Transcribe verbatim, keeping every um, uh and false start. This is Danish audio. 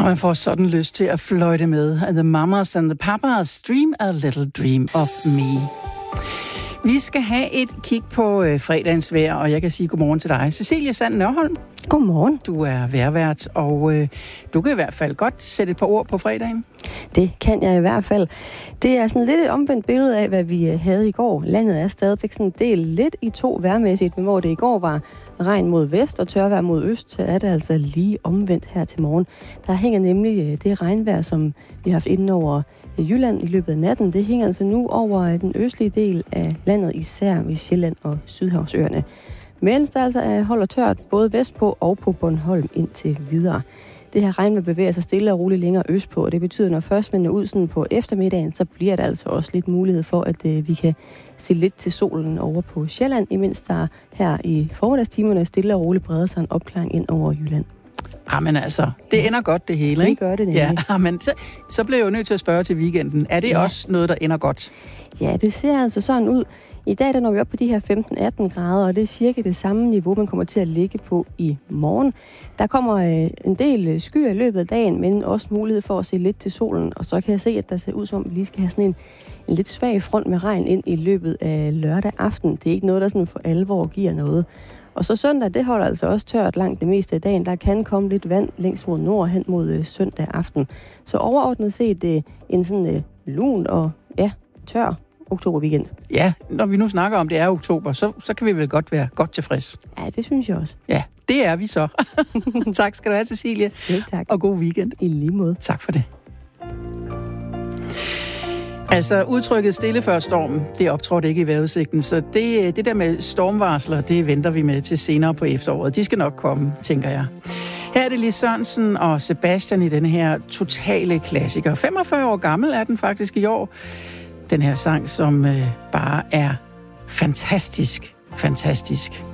Og man får sådan lyst til at fløjte med. The Mamas and the Papas, Dream a Little Dream of Me. Vi skal have et kig på øh, fredagens vejr, og jeg kan sige godmorgen til dig. Cecilie Sand Nørholm. Godmorgen. Du er vejrvært, og øh, du kan i hvert fald godt sætte et par ord på fredagen. Det kan jeg i hvert fald. Det er sådan lidt et omvendt billede af, hvad vi havde i går. Landet er stadigvæk sådan delt lidt i to vejrmæssigt, men hvor det i går var regn mod vest og tørvejr mod øst, så er det altså lige omvendt her til morgen. Der hænger nemlig det regnvejr, som vi har haft inden over Jylland i løbet af natten. Det hænger altså nu over den østlige del af landet, især ved Sjælland og Sydhavsøerne. Mens der altså holder tørt både vestpå og på Bornholm indtil videre. Det her regnvejr bevæger sig stille og roligt længere østpå, og det betyder, at når først man er ud sådan på eftermiddagen, så bliver der altså også lidt mulighed for, at øh, vi kan se lidt til solen over på Sjælland, imens der her i formiddagstimerne stille og roligt breder sig en opklaring ind over Jylland. Jamen altså, det ender godt det hele, ikke? Det gør det nemlig. Ja, men så, så blev jeg jo nødt til at spørge til weekenden. Er det ja. også noget, der ender godt? Ja, det ser altså sådan ud. I dag der når vi op på de her femten atten grader, og det er cirka det samme niveau, man kommer til at ligge på i morgen. Der kommer øh, en del skyer i løbet af dagen, men også mulighed for at se lidt til solen. Og så kan jeg se, at der ser ud som om, vi lige skal have sådan en, en lidt svag front med regn ind i løbet af lørdag aften. Det er ikke noget, der sådan for alvor giver noget. Og så søndag, det holder altså også tørt langt det meste af dagen. Der kan komme lidt vand længst mod nord hen mod øh, søndag aften. Så overordnet set øh, en sådan øh, lun og ja, tør oktoberweekend. Ja, når vi nu snakker om, det er oktober, så, så kan vi vel godt være godt tilfreds. Ja, det synes jeg også. Ja, det er vi så. Tak skal du have, Cecilie. Selv tak. Og god weekend. I lige måde. Tak for det. Altså, udtrykket stille før stormen, det optrådte ikke i vejrudsigten, så det, det der med stormvarsler, det venter vi med til senere på efteråret. De skal nok komme, tænker jeg. Her er det Lis Sørensen og Sebastian i denne her totale klassiker. femogfyrre år gammel er den faktisk i år. Den her sang, som øh, bare er fantastisk, fantastisk.